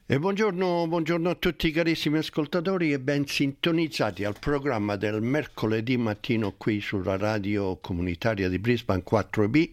E buongiorno a tutti carissimi ascoltatori e ben sintonizzati al programma del mercoledì mattino qui sulla radio comunitaria di Brisbane 4B.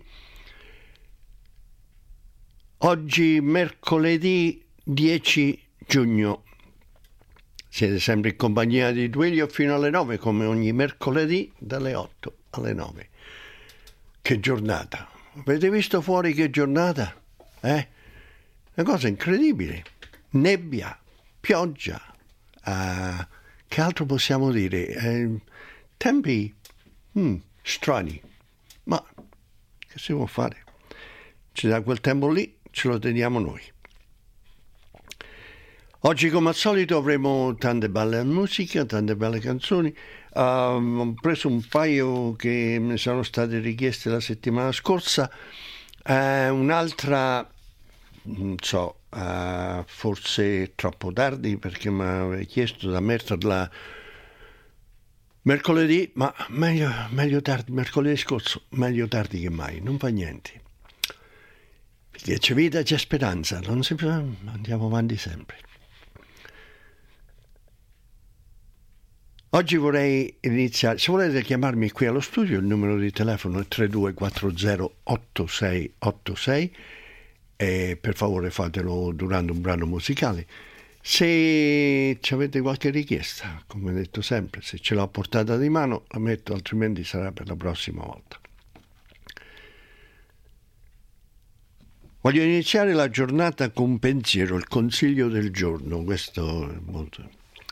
Oggi mercoledì 10 giugno. Siete sempre in compagnia di Duilio fino alle 9 come ogni mercoledì dalle 8 alle 9. Che giornata! Avete visto fuori che giornata? Una cosa incredibile. Nebbia, pioggia, che altro possiamo dire? Tempi strani, ma che si può fare? Ci dà quel tempo lì, ce lo teniamo noi. Oggi come al solito avremo tante belle musiche, tante belle canzoni. Ho preso un paio che mi sono state richieste la settimana scorsa, un'altra non so, forse troppo tardi perché mi aveva chiesto da metterla mercoledì, ma meglio tardi, mercoledì scorso, meglio tardi che mai, non fa niente. Perché c'è vita, c'è speranza, non si può, andiamo avanti sempre. Oggi vorrei iniziare, se volete chiamarmi qui allo studio, il numero di telefono è 32408686 e per favore fatelo durante un brano musicale. Se avete qualche richiesta, come detto sempre, se ce l'ho a portata di mano la metto, altrimenti sarà per la prossima volta. Voglio iniziare la giornata con un pensiero, il consiglio del giorno. Questo è molto...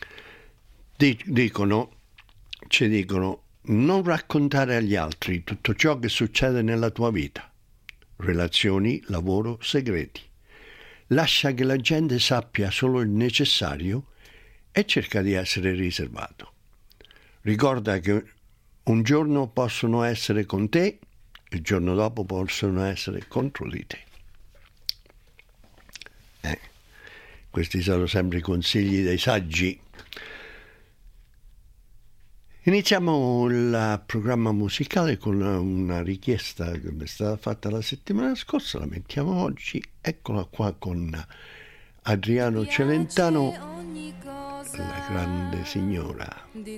ci dicono, non raccontare agli altri tutto ciò che succede nella tua vita. Relazioni, lavoro, segreti. Lascia che la gente sappia solo il necessario e cerca di essere riservato. Ricorda che un giorno possono essere con te, il giorno dopo possono essere contro di te. Questi sono sempre i consigli dei saggi. Iniziamo il programma musicale con una richiesta che mi è stata fatta la settimana scorsa, la mettiamo oggi, eccola qua con Adriano Celentano, La grande signora.